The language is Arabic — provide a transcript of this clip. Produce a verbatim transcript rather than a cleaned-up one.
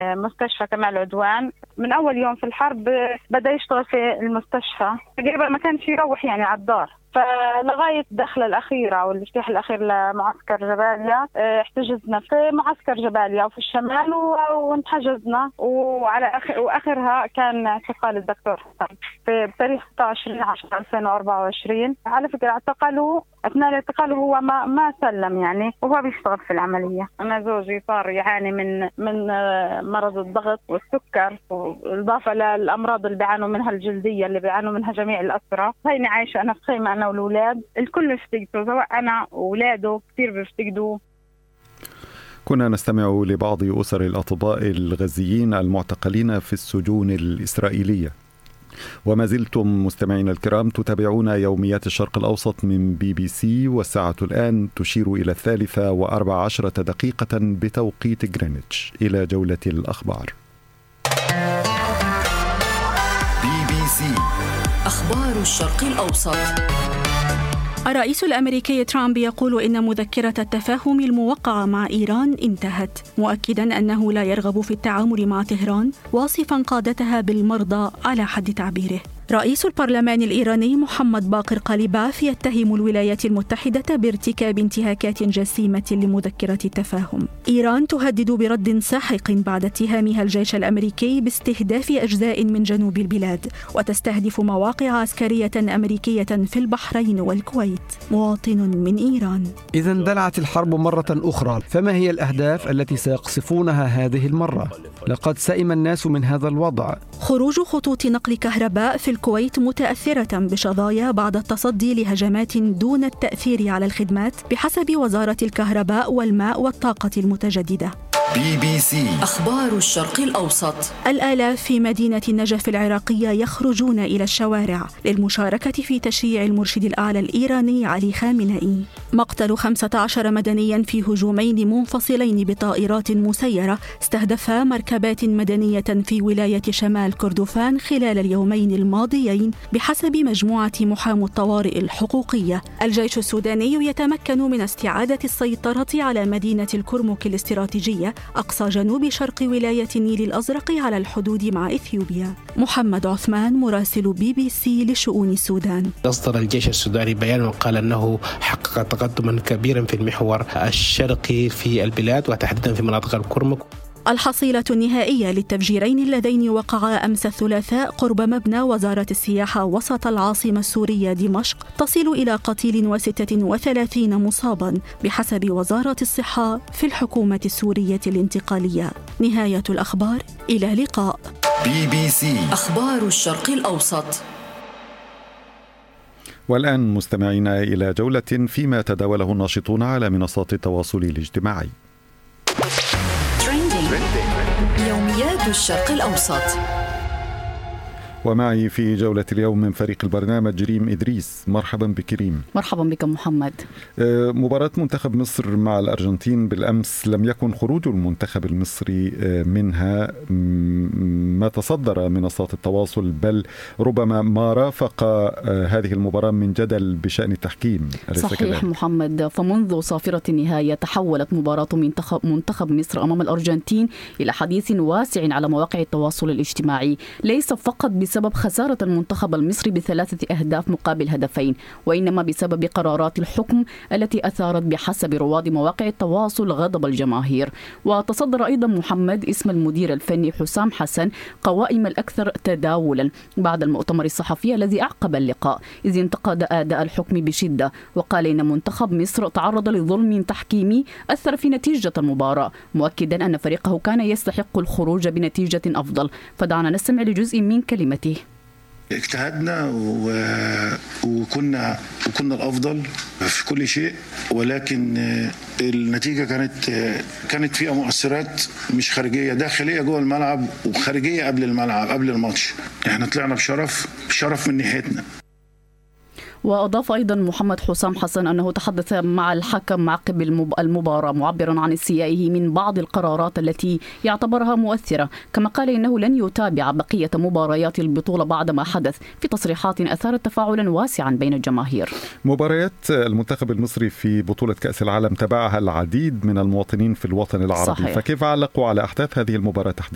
مستشفى كمال عدوان. من أول يوم في الحرب بدأ يشتغل في المستشفى، تقريبا ما كانش يروح يعني على الدار. فلغاية الدخلة الأخيرة أو الافتتاح الأخير لمعسكر جباليا احتجزنا في معسكر جباليا وفي الشمال وانحجزنا، وعلى آخر وآخرها كان اعتقال الدكتور حسن في بتاريخ ستة وعشرين عشرة ألفين وأربعة وعشرين. على فكرة اعتقلوا أثناء الاعتقال هو ما ما سلم يعني، وهو بيشتغل في العملية. أنا زوجي صار يعاني من من مرض الضغط والسكر، بالإضافة للأمراض اللي بيعانوا منها الجلدية اللي بيعانوا منها جميع الأسرى. هيني عايشة أنا في خيمة أنا والأولاد، الكل بيفتقدوا، سواء أنا وأولاده كثير بيفتقدوا. كنا نستمع لبعض أسر الأطباء الغزيين المعتقلين في السجون الإسرائيلية. وما زلتم مستمعين الكرام تتابعون يوميات الشرق الأوسط من بي بي سي، والساعة الآن تشير إلى الثالثة وأربع عشرة دقيقة بتوقيت غرينتش. إلى جولة الأخبار. بي بي سي أخبار الشرق الأوسط. الرئيس الأمريكي ترامب يقول إن مذكرة التفاهم الموقعة مع إيران انتهت، مؤكدا أنه لا يرغب في التعامل مع طهران، واصفا قادتها بالمرضى على حد تعبيره. رئيس البرلمان الإيراني محمد باقر قليباف يتهم الولايات المتحدة بارتكاب انتهاكات جسيمة لمذكرة التفاهم. إيران تهدد برد ساحق بعد اتهامها الجيش الأمريكي باستهداف أجزاء من جنوب البلاد، وتستهدف مواقع عسكرية أمريكية في البحرين والكويت. مواطن من إيران: إذا اندلعت الحرب مرة أخرى، فما هي الأهداف التي سيقصفونها هذه المرة؟ لقد سئم الناس من هذا الوضع. خروج خطوط نقل كهرباء في الكويت متأثرة بشظايا بعد التصدي لهجمات دون التأثير على الخدمات بحسب وزارة الكهرباء والماء والطاقة المتجددة. بي بي سي أخبار الشرق الأوسط. الآلاف في مدينة النجف العراقية يخرجون إلى الشوارع للمشاركة في تشييع المرشد الأعلى الإيراني علي خامنئي. مقتل خمسة عشر مدنيا في هجومين منفصلين بطائرات مسيرة استهدفا مركبات مدنية في ولاية شمال كردفان خلال اليومين الماضيين بحسب مجموعة محامو الطوارئ الحقوقية. الجيش السوداني يتمكن من استعادة السيطرة على مدينة الكرمك الاستراتيجية أقصى جنوب شرق ولاية النيل الأزرق على الحدود مع إثيوبيا. محمد عثمان مراسل بي بي سي لشؤون السودان. أصدر الجيش السوداني بيان وقال أنه حقق تقدما كبيرا في المحور الشرقي في البلاد وتحديدا في مناطق الكرمك. الحصيلة النهائية للتفجيرين اللذين وقعا أمس الثلاثاء قرب مبنى وزارة السياحة وسط العاصمة السورية دمشق تصل إلى قتيل وستة وثلاثين مصابا بحسب وزارة الصحة في الحكومة السورية الانتقالية. نهاية الأخبار، إلى اللقاء. بي بي سي أخبار الشرق الأوسط. والآن مستمعين إلى جولة فيما تداوله الناشطون على منصات التواصل الاجتماعي. يوميات الشرق الأوسط. ومعي في جولة اليوم من فريق البرنامج ريم إدريس. مرحبا بك ريم. مرحبا بك محمد. مباراة منتخب مصر مع الأرجنتين بالأمس لم يكن خروج المنتخب المصري منها ما تصدر منصات التواصل، بل ربما ما رافق هذه المباراة من جدل بشأن التحكيم. صحيح محمد، فمنذ صافرة النهاية تحولت مباراة منتخب, منتخب مصر أمام الأرجنتين إلى حديث واسع على مواقع التواصل الاجتماعي، ليس فقط بسبب بسبب خسارة المنتخب المصري بثلاثة أهداف مقابل هدفين، وإنما بسبب قرارات الحكم التي أثارت بحسب رواد مواقع التواصل غضب الجماهير. وتصدر أيضا محمد اسم المدير الفني حسام حسن قوائم الأكثر تداولا بعد المؤتمر الصحفي الذي أعقب اللقاء، إذ انتقد أداء الحكم بشدة وقال إن منتخب مصر تعرض لظلم تحكيمي أثر في نتيجة المباراة، مؤكدا أن فريقه كان يستحق الخروج بنتيجة أفضل. فدعنا نستمع لجزء من كلمته. اجتهدنا و... وكنا وكنا الافضل في كل شيء، ولكن النتيجه كانت كانت فيها مؤثرات مش خارجيه، داخليه جوه الملعب وخارجيه قبل الملعب قبل الماتش. احنا طلعنا بشرف بشرف من ناحيتنا. وأضاف أيضا محمد حسام حسن أنه تحدث مع الحكم عقب المباراة معبرا عن استيائه من بعض القرارات التي يعتبرها مؤثرة، كما قال إنه لن يتابع بقية مباريات البطولة بعد ما حدث، في تصريحات أثارت تفاعلا واسعا بين الجماهير. مباريات المنتخب المصري في بطولة كأس العالم تابعها العديد من المواطنين في الوطن العربي. صحيح. فكيف علقوا على أحداث هذه المباراة تحديدا؟